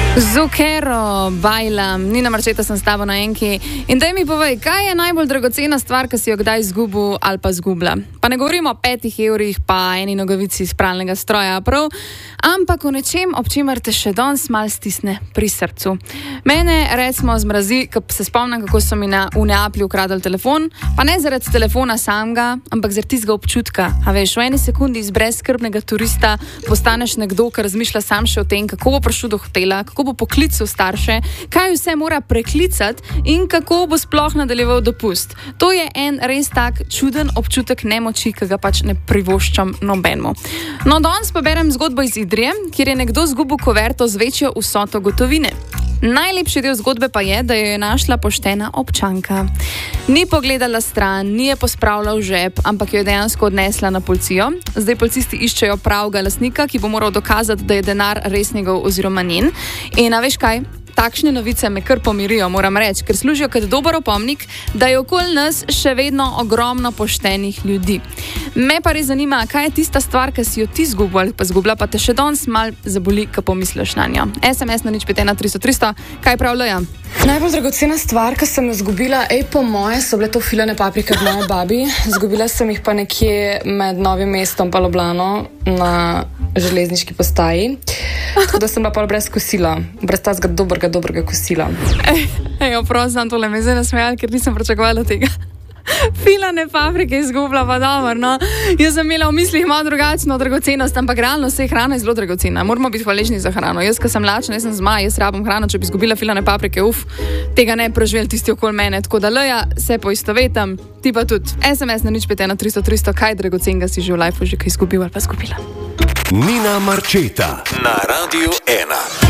Zukero, bajlam, Nina Marčeta sem s tabo na enki. In daj mi povej, kaj je najbolj dragocena stvar, ki si jo kdaj izgubil ali pa izgubila? Pa ne govorimo o 5 evrih pa eni nogavici iz pralnega stroja, prav, ampak o nečem, ob čemer te še danes mal stisne pri srcu. Mene recimo zmrazi, ko se spomnim, kako so mi v Neaplju ukradli telefon, pa ne zaradi telefona samega, ampak zaradi tistega občutka. A veš, v eni sekundi iz brezskrbnega turista postaneš nekdo, ki razmišlja sam še o tem, kako bo prišel do hotela, kako bo poklical starše, kaj vse mora preklicati in kako bo sploh nadaljeval dopust. To je en res tak čuden občutek nemoči, ki ga pač ne privoščam nobenemu. No, danes pa berem zgodbo iz Idrije, kjer je nekdo izgubil kuverto z večjo vsoto gotovine. Najlepši del zgodbe pa je, da jo je našla poštena občanka. Ni pogledala stran, ni je pospravila v žep, ampak jo je dejansko odnesla na policijo. Zdaj policisti iščejo pravega lastnika, ki bo moral dokazati, da je denar res njegov oziroma njen. In a veš kaj? Takšne novice me kar pomirijo, moram reči, ker služijo kot dober opomnik, da je okoli nas še vedno ogromno poštenih ljudi. Me pa res zanima, kaj je tista stvar, ki si jo ti izgubil ali pa izgubila, pa te še danes mal zaboli, ko pomisliš na njo. SMS na 0513 kaj pravljajo? Najbolj dragocena stvar, ki sem jo izgubila, po moje, so bile to filane paprike od moje babi. Izgubila sem jih pa nekje med Novim mestom pa Ljubljano na železniški postaji. Tako da sem bila pa brez kosila, brez tazga dobrega kosila. Prosim, tole me zdaj nasmejali, ker nisem pričakovala tega. Filane paprike izgubila, pa dobro, no. Jaz sem imela v mislih malo drugačno dragocenost, ampak realno se hrana je zelo dragocena. Moramo biti hvaležni za hrano. Jaz, ko sem lačna, jaz sem zmaj, jaz rabim hrano, če bi izgubila filane paprike, tega ne preživeli tisti okoli mene. Tako da leja, se poistovetam, ti pa tudi. SMS na 0513 kaj dragocenega si že v lifeu že kaj izgubil ali pa izgubila. Nina Marčeta na Radiu 1.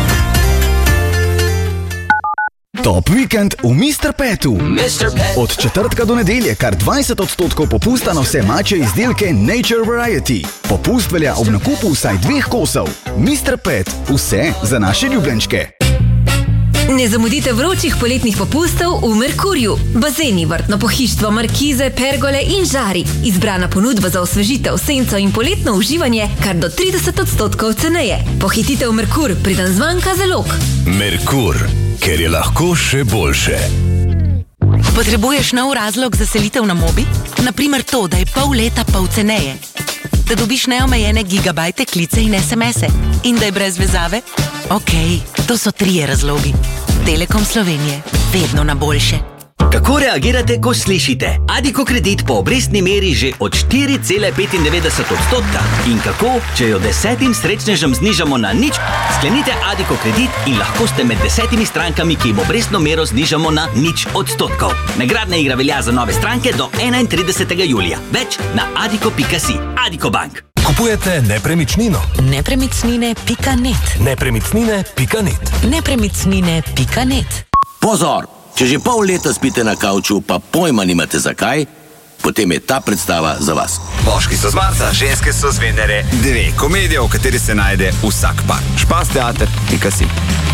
Top vikend v Mr. Petu. Od četrtka do nedelje kar 20% popusta na vse mačje izdelke Nature Variety. Popust velja ob nakupu vsaj 2 kosov. Mr. Pet, vse za naše ljubljenčke. Ne zamudite vročih poletnih popustov v Merkurju. Bazeni, vrtno pohištvo, markize, pergole in žari. Izbrana ponudba za osvežitev, senco in poletno uživanje kar do 30% ceneje. Pohitite v Merkur, preden zmanjka zalog. Merkur, ker je lahko še boljše. Potrebuješ nov razlog za selitev na Mobi? Naprimer to, da je pol leta pol ceneje. Da dobiš neomejene gigabajte, klice in SMS-e. In da je brez vezave? Okej, to so 3 razlogi. Telekom Slovenije. Vedno na boljše. Kako reagirate, ko slišite? Addiko kredit po obrestni meri že od 4,95%. In kako, če jo 10 srečnežem znižamo na 0, sklenite Addiko kredit in lahko ste med 10 strankami, ki jim obrestno mero znižamo na 0%. Nagradna igra velja za nove stranke do 31. julija. Več na addiko.si. Addiko Bank. Kupujete nepremičnino? Nepremičnine.net. Nepremičnine.net. Nepremičnine.net. Pozor! Če že pol leta spite na kavču, pa pojma nimate zakaj, potem je ta predstava za vas. Moški so z Marsa, ženske so z Venere. 2 komedije, v kateri se najde vsak par. Špasteater.si.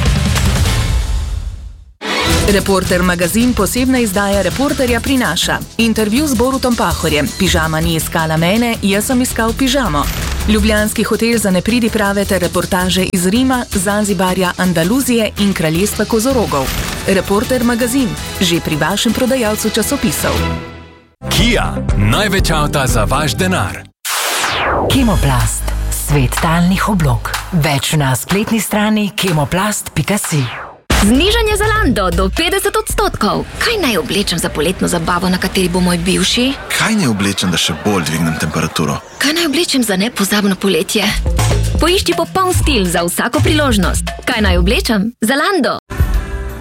Reporter magazin posebna izdaja Reporterja prinaša. Intervju z Borutom Pahorjem. Pižama ni iskala mene, jaz sem iskal pižamo. Ljubljanski hotel za nepridiprave ter reportaže iz Rima, Zanzibarja, Andaluzije in kraljestva kozorogov. Reporter magazin, že pri vašem prodajalcu časopisov. Kia, največ avta za vaš denar. Kemoplast. Svet talnih oblog. Več na spletni strani kemoplast.si. Znižanje Zalando do 50%. Kaj naj oblečem za poletno zabavo, na kateri bo moj bivši? Kaj naj oblečem, da še bolj dvignem temperaturo? Kaj naj oblečem za nepozabno poletje? Poišči popoln stil za vsako priložnost. Kaj naj oblečem? Zalando.